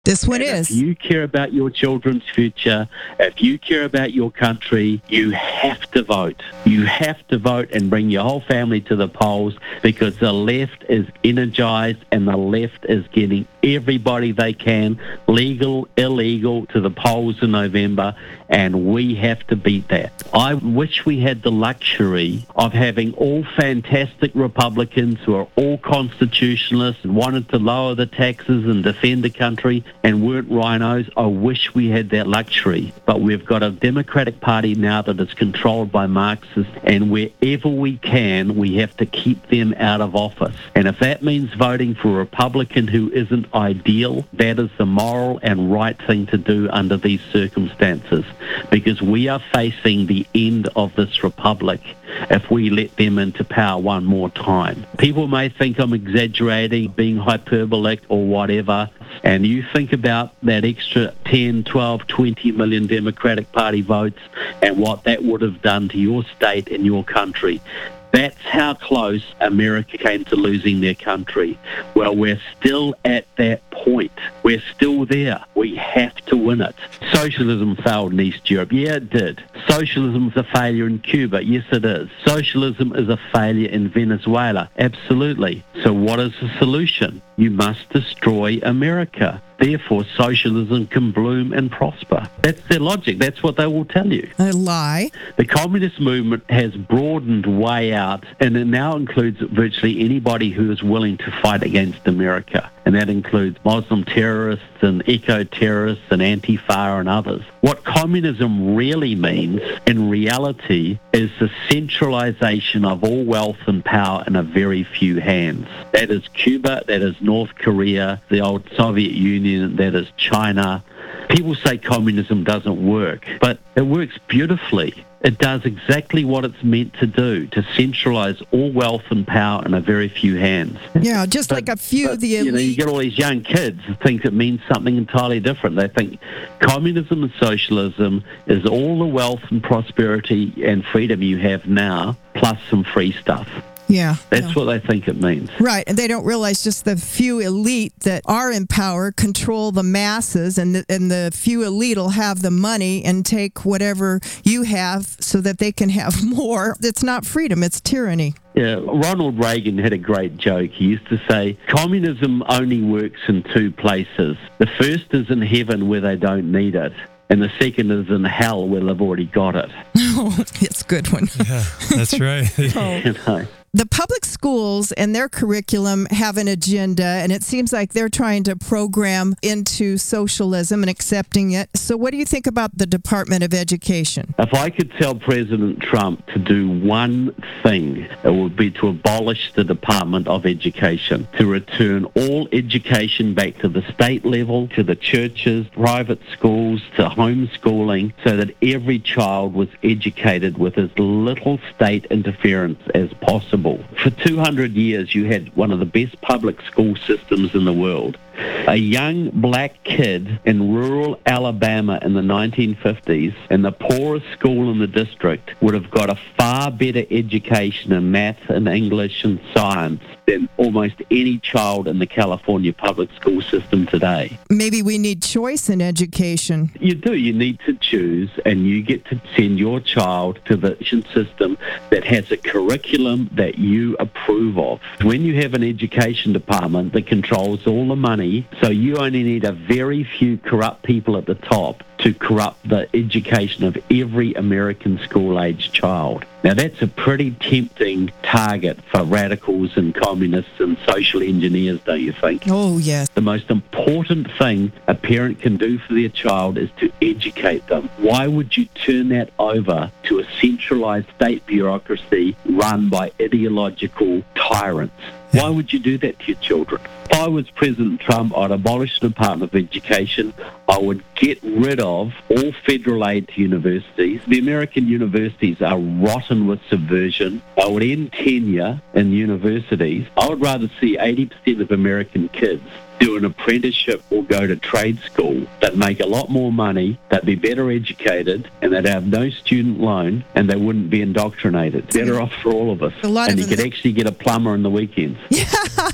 This one And is. If you care about your children's future, if you care about your country, you have to vote. You have to vote and bring your whole family to the polls, because the left is energized and the left is getting everybody they can, legal, illegal, to the polls in November, and we have to beat that. I wish we had the luxury of having all fantastic Republicans who are all constitutionalists and wanted to lower the taxes and defend the country and weren't rhinos. I wish we had that luxury. But we've got a Democratic Party now that is controlled by Marxists, and wherever we can, we have to keep them out of office. And if that means voting for a Republican who isn't ideal, that is the moral and right thing to do under these circumstances, because we are facing the end of this republic if we let them into power one more time. People may think I'm exaggerating, being hyperbolic or whatever, and you think about that extra 10, 12, 20 million Democratic Party votes and what that would have done to your state and your country. That's how close America came to losing their country. Well, we're still at that point. We're still there. We have to win it. Socialism failed in East Europe. Yeah, it did. Socialism is a failure in Cuba. Yes, it is. Socialism is a failure in Venezuela. Absolutely. So what is the solution? You must destroy America. Therefore, socialism can bloom and prosper. That's their logic. That's what they will tell you. A lie. The communist movement has broadened way out, and it now includes virtually anybody who is willing to fight against America. And that includes Muslim terrorists and eco-terrorists and Antifa and others. What communism really means, in reality, is the centralization of all wealth and power in a very few hands. That is Cuba, that is North Korea, the old Soviet Union, that is China. People say communism doesn't work, but it works beautifully. It does exactly what it's meant to do, to centralize all wealth and power in a very few hands. Yeah, just like a few, the elite. You get all these young kids who think it means something entirely different. They think communism and socialism is all the wealth and prosperity and freedom you have now, plus some free stuff. Yeah. That's what they think it means. Right. And they don't realize just the few elite that are in power control the masses, and the few elite will have the money and take whatever you have so that they can have more. It's not freedom, it's tyranny. Yeah, Ronald Reagan had a great joke. He used to say, communism only works in two places. The first is in heaven where they don't need it, and the second is in hell where they've already got it. Oh, it's a good one. Yeah, that's right. You know. The public schools and their curriculum have an agenda, and it seems like they're trying to program into socialism and accepting it. So what do you think about the Department of Education? If I could tell President Trump to do one thing, it would be to abolish the Department of Education, to return all education back to the state level, to the churches, private schools, to homeschooling, so that every child was educated with as little state interference as possible. For 200 years, you had one of the best public school systems in the world. A young black kid in rural Alabama in the 1950s, in the poorest school in the district, would have got a far better education in math and English and science than almost any child in the California public school system today. Maybe we need choice in education. You do. You need to choose, and you get to send your child to the system that has a curriculum that you approve of. When you have an education department that controls all the money, so you only need a very few corrupt people at the top to corrupt the education of every American school-age child. Now, that's a pretty tempting target for radicals and communists and social engineers, don't you think? Oh, yes. The most important thing a parent can do for their child is to educate them. Why would you turn that over to a centralized state bureaucracy run by ideological tyrants? Why would you do that to your children? If I was President Trump, I'd abolish the Department of Education. I would get rid of all federal aid to universities. The American universities are rotten with subversion. I would end tenure in universities. I would rather see 80% of American kids do an apprenticeship or go to trade school. They'd make a lot more money, they'd be better educated, and they'd have no student loan, and they wouldn't be indoctrinated. Better off for all of us. And you could actually get a plumber in the weekends. Yeah,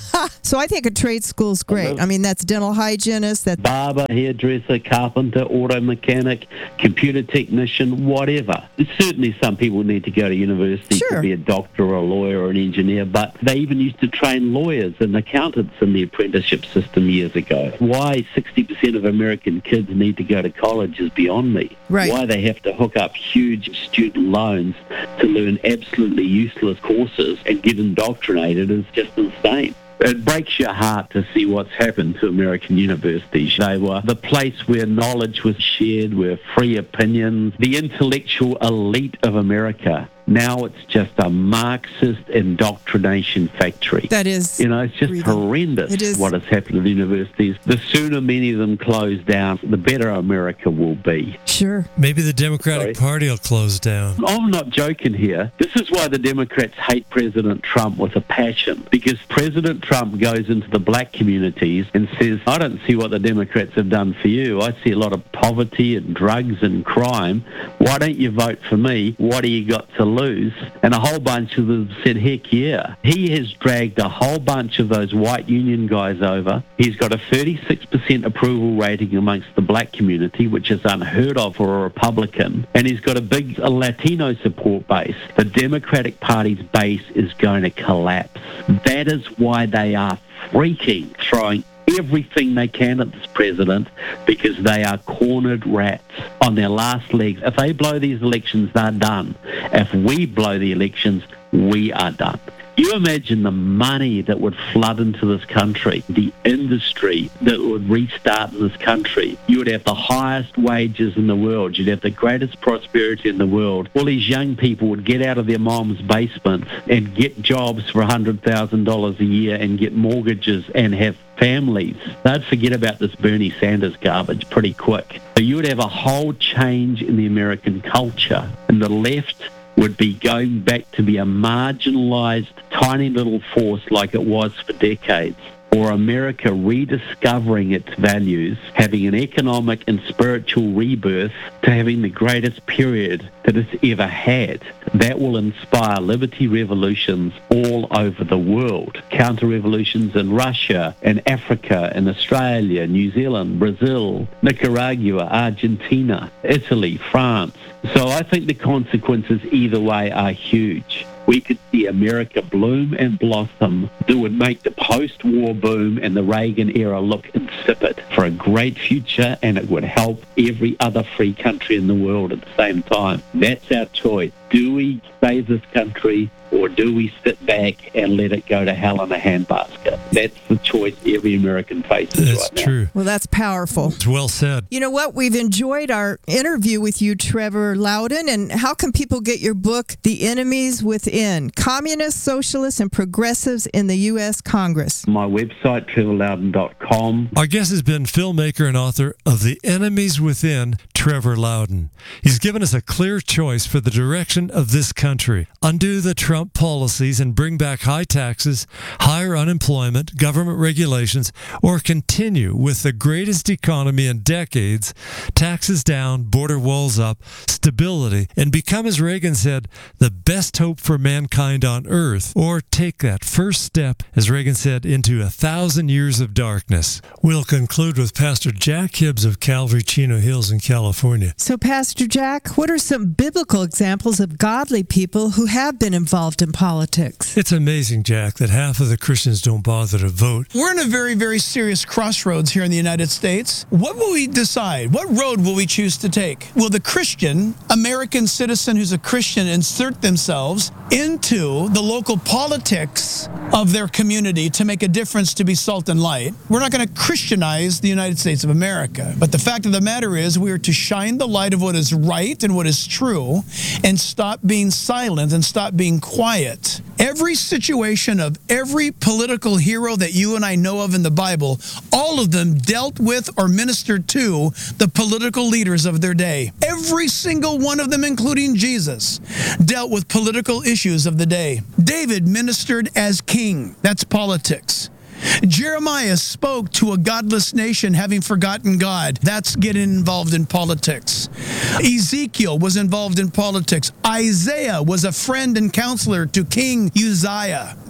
So I think a trade school's great. I mean, that's dental hygienist, that's Barber, hairdresser, carpenter, auto mechanic, computer technician, whatever. Certainly some people need to go to university Sure. to be a doctor or a lawyer or an engineer, but they even used to train lawyers and accountants in the apprenticeship system years ago. Why 60% of American kids need to go to college is beyond me. Right. Why they have to hook up huge student loans to learn absolutely useless courses and get indoctrinated is just insane. It breaks your heart to see what's happened to American universities. They were the place where knowledge was shared, where free opinions, the intellectual elite of America. Now it's just a Marxist indoctrination factory. that is It's just really- horrendous It is. what has happened to the universities. The sooner many of them close down, the better America will be. sure. Maybe the Democratic Sorry? Party will close down. I'm not joking here. This is why the Democrats hate President Trump with a passion, because President Trump goes into the black communities and says, I don't see what the Democrats have done for you. I see a lot of poverty and drugs and crime. Why don't you vote for me? What do you got to lose? And a whole bunch of them said, heck yeah. He has dragged a whole bunch of those white union guys over. He's got a 36% approval rating amongst the black community, which is unheard of for a Republican. And he's got a big Latino support base. The Democratic Party's base is going to collapse. That is why they are freaking throwing everything they can at this president, because they are cornered rats on their last legs. If they blow these elections, they're done. If we blow the elections, we are done. You imagine the money that would flood into this country, the industry that would restart in this country. You would have the highest wages in the world. You'd have the greatest prosperity in the world. All these young people would get out of their mom's basement and get jobs for $100,000 a year and get mortgages and have families. They'd forget about this Bernie Sanders garbage pretty quick. So you would have a whole change in the American culture, and the left would be going back to be a marginalized, tiny little force like it was for decades. Or America rediscovering its values, having an economic and spiritual rebirth to having the greatest period that it's ever had. That will inspire liberty revolutions all over the world. Counter-revolutions in Russia and Africa and Australia, New Zealand, Brazil, Nicaragua, Argentina, Italy, France. So I think the consequences either way are huge. We could see America bloom and blossom. That would make the post-war boom and the Reagan era look insipid for a great future, and it would help every other free country in the world at the same time. That's our choice. Do we save this country, or do we sit back and let it go to hell in a handbasket? That's the choice every American faces That's right now. true. Well, that's powerful. It's well said. You know what? We've enjoyed our interview with you, Trevor Loudon. And how can people get your book, The Enemies Within? Communists, Socialists, and Progressives in the U.S. Congress. My website, trevorloudon.com. Our guest has been filmmaker and author of The Enemies Within, Trevor Loudon. He's given us a clear choice for the direction of this country. Undo the Trump policies and bring back high taxes, higher unemployment, government regulations, or continue with the greatest economy in decades, taxes down, border walls up, stability, and become, as Reagan said, the best hope for mankind on earth, or take that first step, as Reagan said, into 1,000 years of darkness. We'll conclude with Pastor Jack Hibbs of Calvary Chino Hills in California. So, Pastor Jack, what are some biblical examples of godly people who have been involved in politics? It's amazing, Jack, that half of the Christians don't bother to vote. We're in a very, very serious crossroads here in the United States. What will we decide? What road will we choose to take? Will the Christian, American citizen who's a Christian, insert themselves into the local politics of their community to make a difference, to be salt and light? We're not going to Christianize the United States of America. But the fact of the matter is, we are to shine the light of what is right and what is true, and stop being silent and stop being quiet. Every situation of every political hero that you and I know of in the Bible, all of them dealt with or ministered to the political leaders of their day. Every single one of them, including Jesus, dealt with political issues of the day. David ministered as king. That's politics. Jeremiah spoke to a godless nation having forgotten God. That's getting involved in politics. Ezekiel was involved in politics. Isaiah was a friend and counselor to King Uzziah.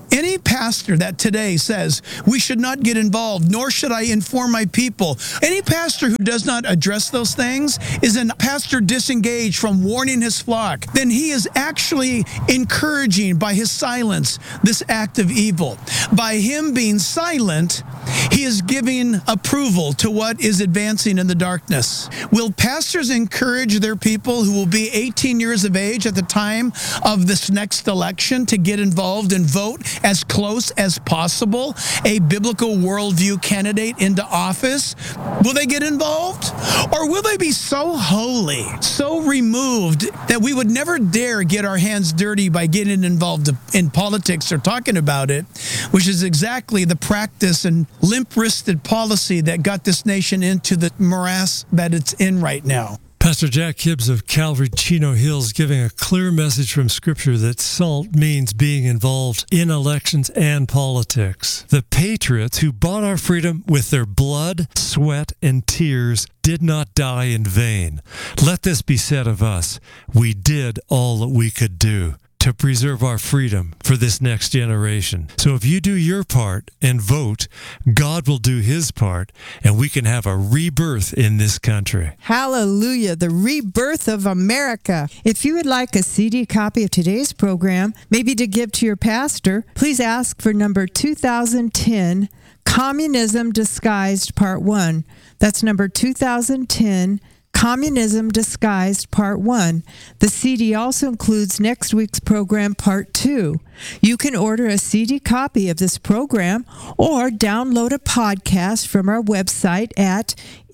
Any pastor that today says we should not get involved, nor should I inform my people, any pastor who does not address those things is a pastor disengaged from warning his flock. Then he is actually encouraging by his silence this act of evil. By him being silent, he is giving approval to what is advancing in the darkness. Will pastors encourage their people who will be 18 years of age at the time of this next election to get involved and vote as close as possible a biblical worldview candidate into office? Will they get involved? Or will they be so holy, so removed that we would never dare get our hands dirty by getting involved in politics or talking about it, which is exactly the practice and limp-wristed policy that got this nation into the morass that it's in right now. Pastor Jack Hibbs of Calvary Chino Hills giving a clear message from Scripture that SALT means being involved in elections and politics. The patriots who bought our freedom with their blood, sweat, and tears did not die in vain. Let this be said of us. We did all that we could do to preserve our freedom for this next generation. So if you do your part and vote, God will do his part, and we can have a rebirth in this country. Hallelujah, the rebirth of America. If you would like a CD copy of today's program, maybe to give to your pastor, please ask for number 2010, Communism Disguised Part 1. That's number 2010, Communism Disguised Part 1. The CD also includes next week's program Part 2. You can order a CD copy of this program or download a podcast from our website at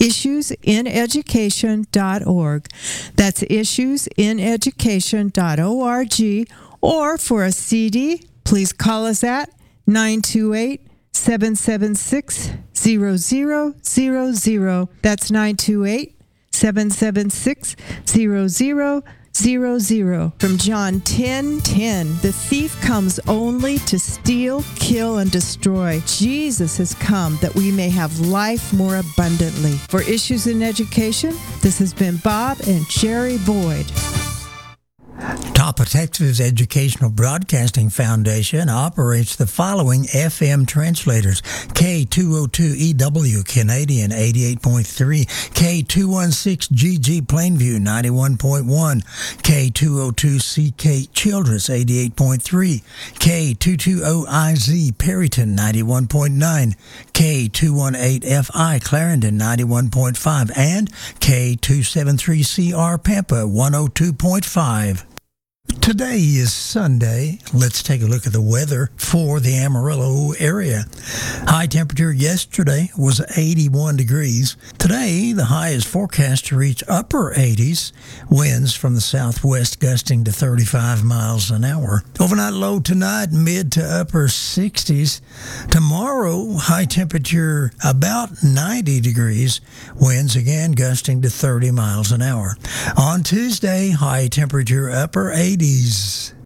issueseneducation.org. That's issueseneducation.org. Or for a CD, please call us at 928-776-0000. That's 928-776-0000. From John 10:10, the thief comes only to steal, kill, and destroy. Jesus has come that we may have life more abundantly. For Issues in Education, this has been Bob and Jerry Boyd. Top of Texas Educational Broadcasting Foundation operates the following FM translators: K202EW Canadian 88.3, K216GG Plainview 91.1, K202CK Childress 88.3, K220IZ Perryton 91.9, K218FI Clarendon 91.5, and K273CR Pampa 102.5. Today is Sunday. Let's take a look at the weather for the Amarillo area. High temperature yesterday was 81 degrees. Today, the high is forecast to reach upper 80s. Winds from the southwest gusting to 35 miles an hour. Overnight low tonight, mid to upper 60s. Tomorrow, high temperature about 90 degrees. Winds again gusting to 30 miles an hour. On Tuesday, high temperature upper 80s.